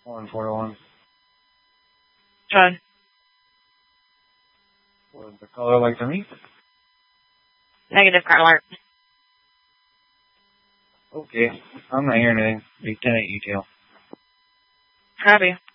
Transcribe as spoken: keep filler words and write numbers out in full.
one four one. John. What the caller like to meet? Negative, car alert. Okay. I'm not hearing anything. eight ten eight detail. Copy.